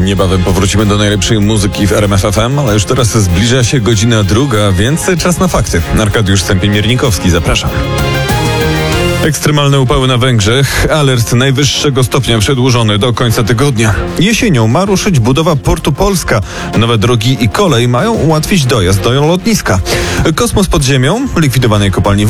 Niebawem powrócimy do najlepszej muzyki w RMF FM, ale już teraz zbliża się godzina 2, więc czas na fakty. Arkadiusz Stępień-Miernikowski, zapraszam. Ekstremalne upały na Węgrzech. Alert najwyższego stopnia przedłużony do końca tygodnia. Jesienią ma ruszyć budowa portu Polska. Nowe drogi i kolej mają ułatwić dojazd do lotniska. Kosmos pod ziemią, likwidowanej kopalni